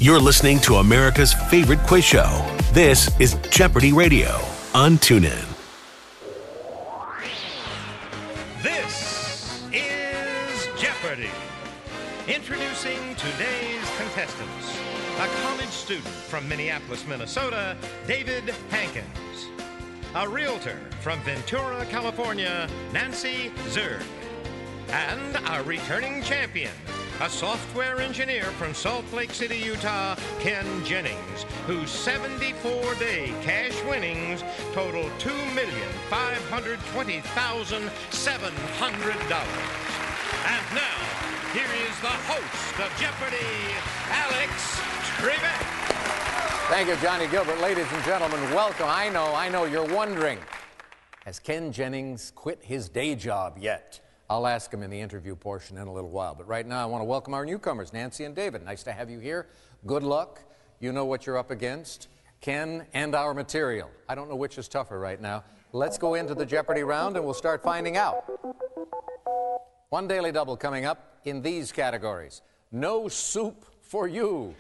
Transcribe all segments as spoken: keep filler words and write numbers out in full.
You're listening to America's favorite quiz show. This is Jeopardy Radio on TuneIn. This is Jeopardy! Introducing today's contestants. A college student from Minneapolis, Minnesota, David Hankins. A realtor from Ventura, California, Nancy Zerg. And a returning champion, a software engineer from Salt Lake City, Utah, Ken Jennings, whose seventy-four day cash winnings total two million five hundred twenty thousand seven hundred dollars. And now, here is the host of Jeopardy, Alex Trebek. Thank you, Johnny Gilbert. Ladies and gentlemen, welcome. I know, I know you're wondering, has Ken Jennings quit his day job yet? I'll ask him in the interview portion in a little while. But right now, I want to welcome our newcomers, Nancy and David. Nice to have you here. Good luck. You know what you're up against. Ken and our material. I don't know which is tougher right now. Let's go into the Jeopardy round, and we'll start finding out. One Daily Double coming up in these categories. No soup for you.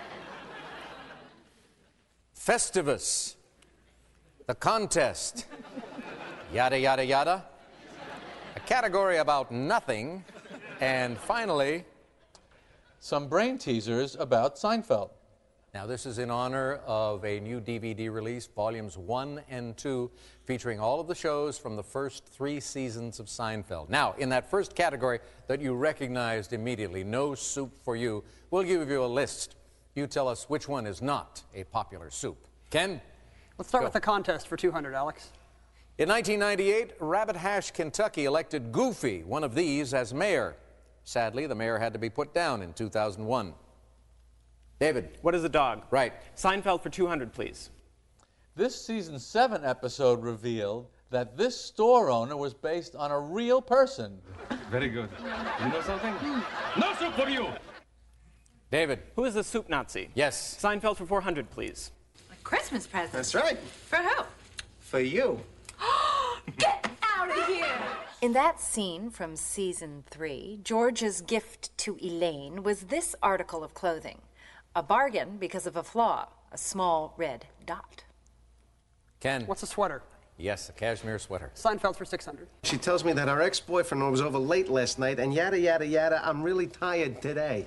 Festivus. The contest. Yada, yada, yada. A category about nothing. And finally, some brain teasers about Seinfeld. Now, this is in honor of a new D V D release, volumes one and two, featuring all of the shows from the first three seasons of Seinfeld. Now, in that first category that you recognized immediately, No Soup for You, we'll give you a list. You tell us which one is not a popular soup. Ken? Let's start Go. with the contest for two hundred, Alex. In nineteen ninety-eight, Rabbit Hash, Kentucky elected Goofy, one of these, as mayor. Sadly, the mayor had to be put down in two thousand one. David. What is a dog? Right. Seinfeld for two hundred, please. This season seven episode revealed that this store owner was based on a real person. Very good. You know something? No soup for you! David. Who is the soup Nazi? Yes. Seinfeld for four hundred, please. A Christmas present. That's right. For who? For you. Get out of here! In that scene from season three, George's gift to Elaine was this article of clothing. A bargain because of a flaw, a small red dot. Ken. What's a sweater? Yes, a cashmere sweater. Seinfeld for six hundred. She tells me that her ex-boyfriend was over late last night, and yada, yada, yada, I'm really tired today.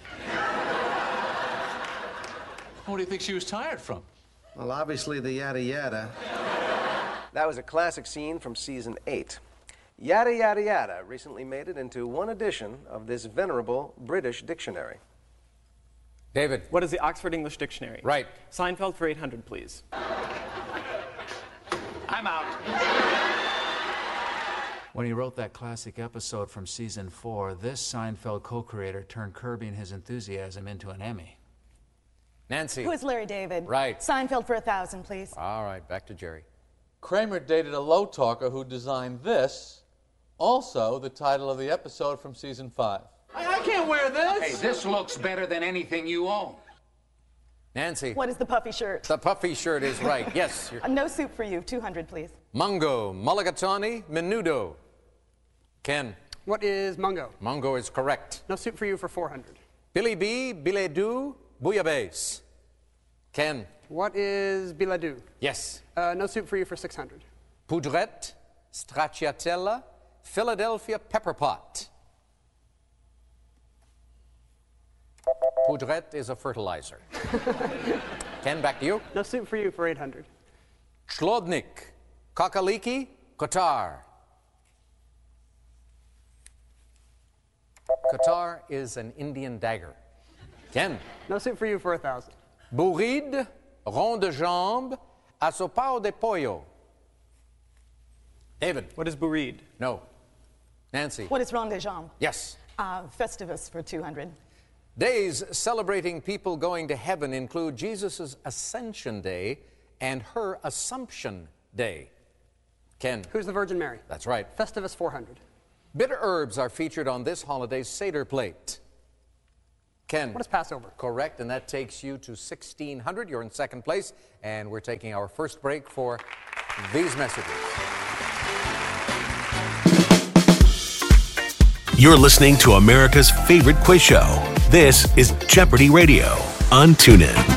What do you think she was tired from? Well, obviously the yada, yada. That was a classic scene from season eight. Yada, yada, yada recently made it into one edition of this venerable British dictionary. David. What is the Oxford English Dictionary? Right. Seinfeld for eight hundred, please. I'm out. When he wrote that classic episode from season four, this Seinfeld co-creator turned Curbing His Enthusiasm into an Emmy. Nancy. Who is Larry David? Right. Seinfeld for a thousand, please. All right, back to Jerry. Kramer dated a low talker who designed this, also the title of the episode from season five. I, I can't wear this. Hey, this looks better than anything you own. Nancy. What is the puffy shirt? The puffy shirt is right. Yes. Uh, no soup for you. two hundred, please. Mungo, mulligatawny, menudo. Ken. What is mungo? Mungo is correct. No soup for you for four hundred. Billy B, billet doux, bouillabaisse. Ken. What is billet-doux? Yes. Uh, no soup for you for six hundred. Poudrette, stracciatella, Philadelphia pepper pot. Poudrette is a fertilizer. Ken, back to you. No soup for you for eight hundred. Chlodnik, kakaliki, Qatar. Qatar is an Indian dagger. Ken. No soup for you for a thousand. Bourride, rond de jambe, asopao de pollo. David. What is bourride? No. Nancy. What is rond de jambe? Yes. Uh, Festivus for two hundred. Days celebrating people going to heaven include Jesus' Ascension Day and her Assumption Day. Ken. Who's the Virgin Mary? That's right. Festivus four hundred. Bitter herbs are featured on this holiday's Seder plate. Ken. What is Passover? Correct, and that takes you to sixteen hundred. You're in second place, and we're taking our first break for these messages. You're listening to America's favorite quiz show. This is Jeopardy Radio on TuneIn.